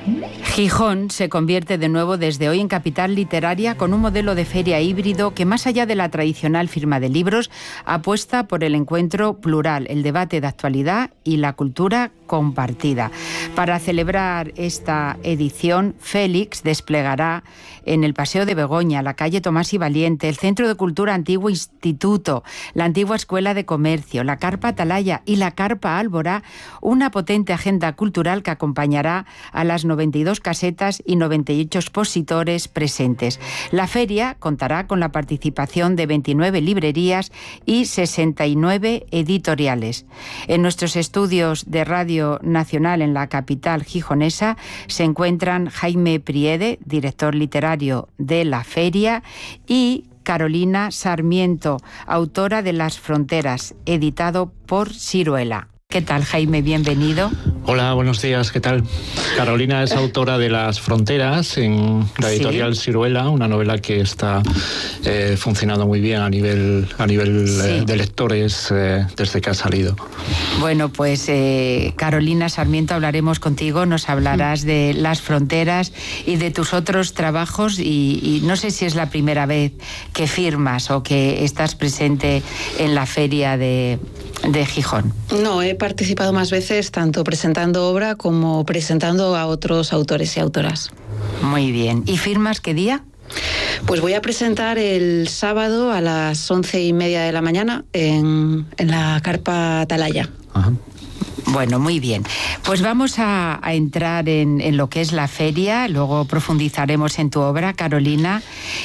Gijón se convierte de nuevo desde hoy en capital literaria con un modelo de feria híbrido que, más allá de la tradicional firma de libros, apuesta por el encuentro plural, el debate de actualidad y la cultura compartida. Para celebrar esta edición, Félix desplegará en el Paseo de Begoña, la calle Tomás y Valiente, el Centro de Cultura Antiguo Instituto, la antigua Escuela de Comercio, la Carpa Atalaya y la Carpa Álvora, una potente agenda cultural que acompañará a las 92 casetas y 98 expositores presentes. La feria contará con la participación de 29 librerías y 69 editoriales. En nuestros estudios de Radio Nacional en la capital gijonesa se encuentran Jaime Priede, director literario de la feria, y Carolina Sarmiento, autora de Las Fronteras, editado por Siruela. ¿Qué tal, Jaime? Bienvenido. Hola, buenos días, ¿qué tal? Carolina es autora de Las Fronteras en la editorial Siruela, una novela que está funcionando muy bien a nivel de lectores desde que ha salido. Bueno, pues Carolina Sarmiento, hablaremos contigo, nos hablarás de Las Fronteras y de tus otros trabajos y no sé si es la primera vez que firmas o que estás presente en la feria de Gijón. No, he participado más veces tanto presentando obra como presentando a otros autores y autoras. Muy bien. ¿Y firmas qué día? Pues voy a presentar el sábado a las 11:30 de la mañana en la Carpa Atalaya. Ajá. Bueno, muy bien. Pues vamos a entrar en lo que es la feria, luego profundizaremos en tu obra, Carolina,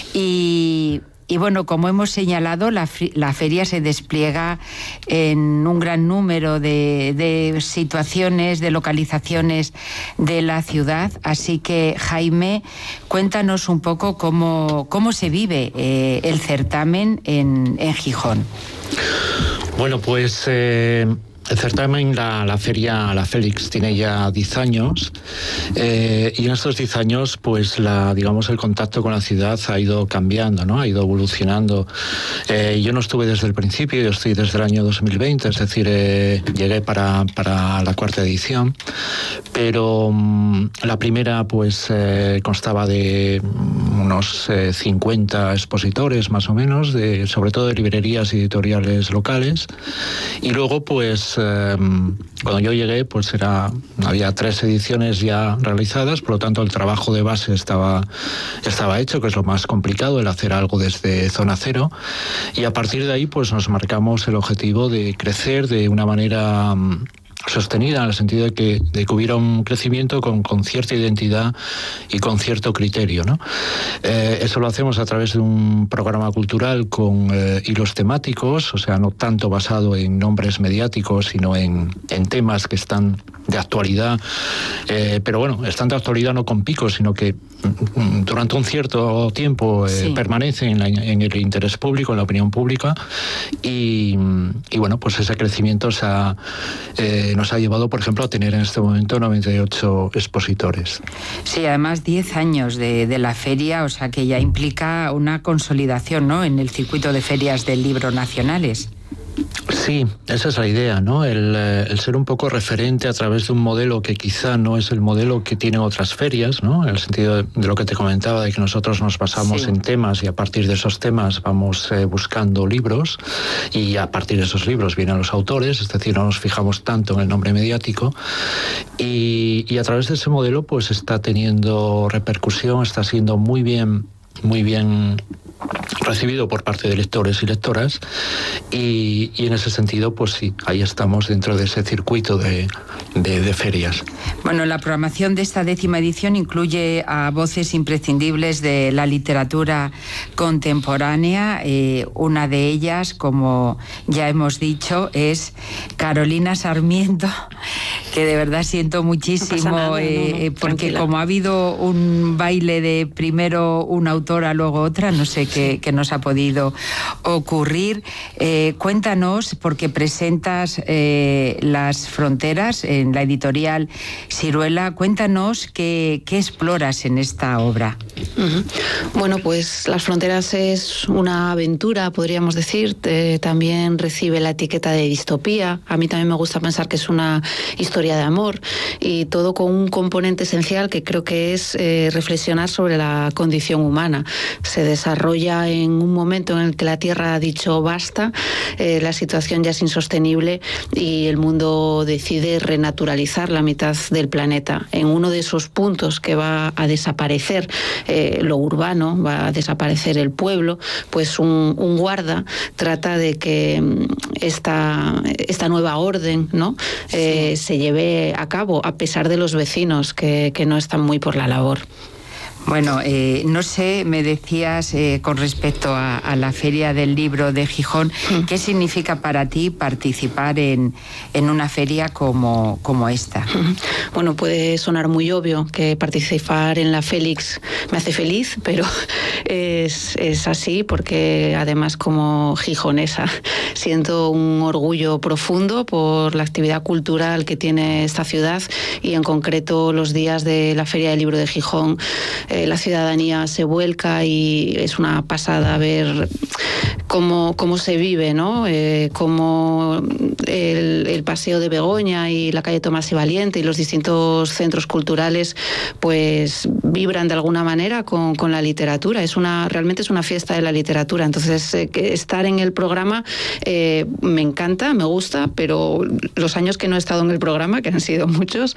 y bueno, como hemos señalado, la feria se despliega en un gran número de situaciones, de localizaciones de la ciudad. Así que, Jaime, cuéntanos un poco cómo se vive el certamen en Gijón. Bueno, pues el certamen, la feria, la Félix, tiene ya 10 años y en estos 10 años, pues el contacto con la ciudad ha ido cambiando, ¿no? Ha ido evolucionando. Yo no estuve desde el principio, yo estoy desde el año 2020, es decir, llegué para la cuarta edición, pero la primera pues constaba de unos 50 expositores más o menos, sobre todo de librerías y editoriales locales, y luego pues cuando yo llegué pues había 3 ediciones ya realizadas, por lo tanto el trabajo de base estaba hecho, que es lo más complicado, el hacer algo desde zona cero, y a partir de ahí pues nos marcamos el objetivo de crecer de una manera sostenida, en el sentido de que hubiera un crecimiento con cierta identidad y con cierto criterio, ¿no? Eso lo hacemos a través de un programa cultural con hilos temáticos, o sea, no tanto basado en nombres mediáticos, sino en temas que están de actualidad, pero bueno, están de actualidad no con picos, sino que durante un cierto tiempo permanecen en el interés público, en la opinión pública, y bueno, pues ese crecimiento nos ha llevado, por ejemplo, a tener en este momento 98 expositores. Sí, además 10 años de la feria, o sea que ya implica una consolidación, ¿no?, en el circuito de ferias del libro nacionales. Sí, esa es la idea, ¿no? El ser un poco referente a través de un modelo que quizá no es el modelo que tienen otras ferias, ¿no? En el sentido de lo que te comentaba, de que nosotros nos basamos en temas y a partir de esos temas vamos buscando libros y a partir de esos libros vienen los autores, es decir, no nos fijamos tanto en el nombre mediático y a través de ese modelo pues está teniendo repercusión, está siendo muy bien recibido por parte de lectores y lectoras y en ese sentido pues sí, ahí estamos dentro de ese circuito de ferias. Bueno, la programación de esta 10ª edición incluye a voces imprescindibles de la literatura contemporánea. Una de ellas, como ya hemos dicho, es Carolina Sarmiento, que de verdad siento muchísimo, no, porque tranquila. Como ha habido un baile de primero una autora, luego otra, no sé qué nos ha podido ocurrir. Cuéntanos, porque presentas Las fronteras en la editorial Siruela, cuéntanos qué exploras en esta obra. Bueno, pues Las fronteras es una aventura, podríamos decir. También recibe la etiqueta de distopía. A mí también me gusta pensar que es una historia de amor, y todo con un componente esencial que creo que es reflexionar sobre la condición humana. Se desarrolla en un momento en el que la Tierra ha dicho basta, la situación ya es insostenible y el mundo decide renaturalizar la mitad del planeta. En uno de esos puntos que va a desaparecer lo urbano, va a desaparecer el pueblo, pues un guarda trata de que esta nueva orden, ¿no? Se lleve a cabo, a pesar de los vecinos que no están muy por la labor. Bueno, no sé, me decías con respecto a la Feria del Libro de Gijón, ¿qué significa para ti participar en una feria como esta? Bueno, puede sonar muy obvio que participar en la Félix me hace feliz, pero es así porque además, como gijonesa, siento un orgullo profundo por la actividad cultural que tiene esta ciudad, y en concreto los días de la Feria del Libro de Gijón. La ciudadanía se vuelca y es una pasada ver cómo se vive, ¿no? Cómo el Paseo de Begoña y la calle Tomás y Valiente y los distintos centros culturales pues vibran de alguna manera con la literatura. Realmente es una fiesta de la literatura. Entonces, estar en el programa me encanta, me gusta, pero los años que no he estado en el programa, que han sido muchos,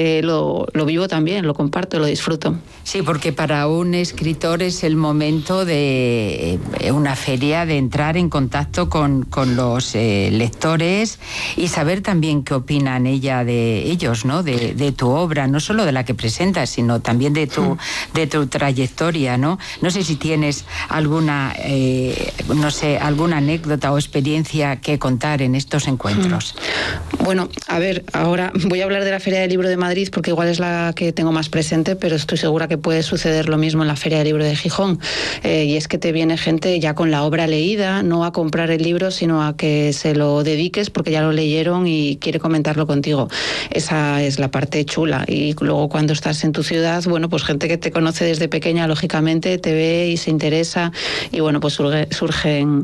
lo vivo también, lo comparto, lo disfruto. Sí, porque para un escritor es el momento de una feria, de entrar en contacto con los lectores y saber también qué opinan ellos, ¿no? De tu obra, no solo de la que presentas, sino también de tu trayectoria, ¿no? No sé si tienes alguna anécdota o experiencia que contar en estos encuentros. Bueno, a ver, ahora voy a hablar de la Feria del Libro de Madrid porque igual es la que tengo más presente, pero estoy segura que puede suceder lo mismo en la Feria del Libro de Gijón, y es que te viene gente ya con la obra leída, no a comprar el libro, sino a que se lo dediques porque ya lo leyeron y quiere comentarlo contigo. Esa es la parte chula. Y luego, cuando estás en tu ciudad, bueno, pues gente que te conoce desde pequeña, lógicamente te ve y se interesa, y bueno, pues surgen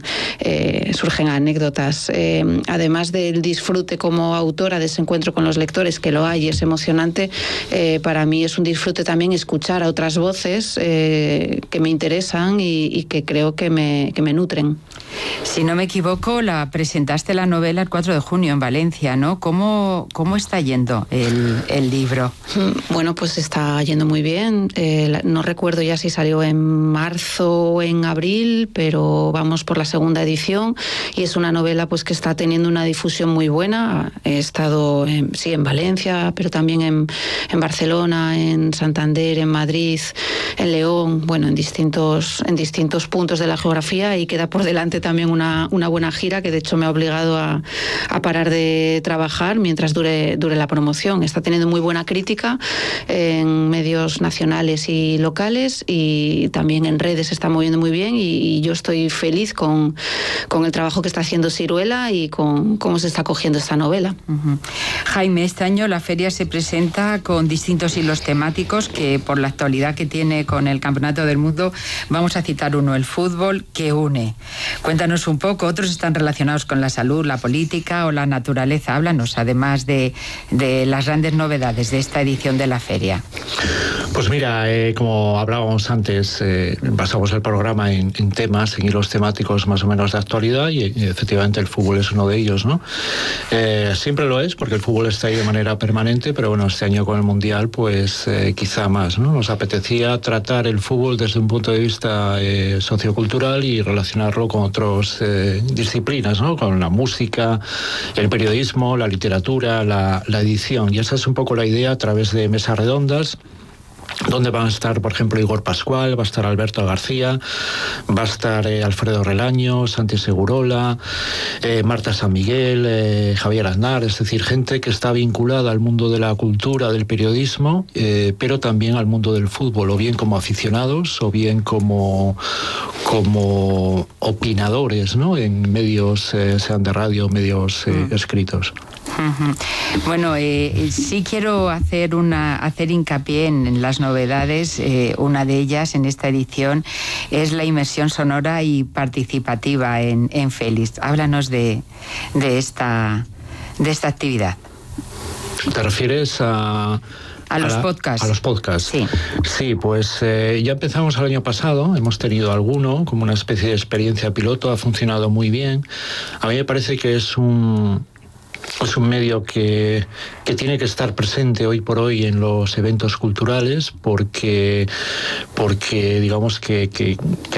anécdotas. Además del disfrute como autora de ese encuentro con los lectores, que lo hay, es emocionante, para mí es un disfrute también escuchar a otras voces que me interesan y que creo que me nutren. Si no me equivoco, presentaste la novela el 4 de junio en Valencia, ¿no? ¿Cómo está yendo el libro? Bueno, pues está yendo muy bien. No recuerdo ya si salió en marzo o en abril, pero vamos por la segunda edición, y es una novela pues que está teniendo una difusión muy buena. He estado en Valencia, pero también en Barcelona, en Santander, en Madrid, en León, bueno, en distintos puntos de la geografía, y queda por delante también una buena gira que de hecho me ha obligado a parar de trabajar mientras dure la promoción. Está teniendo muy buena crítica en medios nacionales y locales, y también en redes se está moviendo muy bien, y yo estoy feliz con el trabajo que está haciendo Siruela y con cómo se está cogiendo esta novela. Jaime, este año la feria se presenta con distintos hilos temáticos que, por la actualidad que tiene con el Campeonato del Mundo, vamos a citar uno: el fútbol que une. Cuéntanos un poco. Otros están relacionados con la salud, la política o la naturaleza. Háblanos, además de las grandes novedades de esta edición de la feria. Pues mira, como hablábamos antes, basamos el programa en temas, en hilos temáticos más o menos de actualidad, y efectivamente el fútbol es uno de ellos, ¿no? Siempre lo es, porque el fútbol está ahí de manera permanente, pero bueno, este año con el Mundial, pues quizá más, ¿no? Nos apetecía tratar el fútbol desde un punto de vista sociocultural y relacionarlo con otras disciplinas, ¿no? Con la música, el periodismo, la literatura, la edición. Y esa es un poco la idea, a través de mesas redondas donde van a estar, por ejemplo, Igor Pascual, va a estar Alberto García, va a estar Alfredo Relaño, Santi Segurola, Marta San Miguel, Javier Aznar, es decir, gente que está vinculada al mundo de la cultura, del periodismo, pero también al mundo del fútbol, o bien como aficionados, o bien como opinadores, ¿no?, en medios, sean de radio, medios escritos. Bueno, sí quiero hacer hincapié en las novedades. Una de ellas en esta edición es la inmersión sonora y participativa en Félix. Háblanos de esta actividad. ¿Te refieres a los podcasts? A los podcasts. Sí. Sí, pues ya empezamos el año pasado, hemos tenido alguno, como una especie de experiencia piloto, ha funcionado muy bien. A mí me parece que es un medio que tiene que estar presente hoy por hoy en los eventos culturales porque digamos que